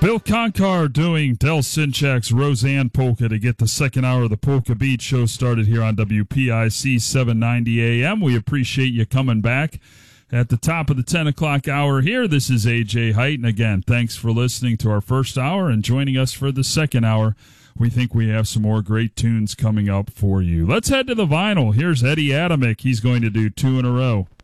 Bill Conkar doing Del Sinchak's Roseanne Polka to get the second hour of the Polka Beat show started here on WPIC 790 AM. We appreciate you coming back at the top of the 10 o'clock hour here. This is A.J. Height, and again, thanks for listening to our first hour and joining us for the second hour. We think we have some more great tunes coming up for you. Let's head to the vinyl. Here's Eddie Adamick. He's going to do two in a row.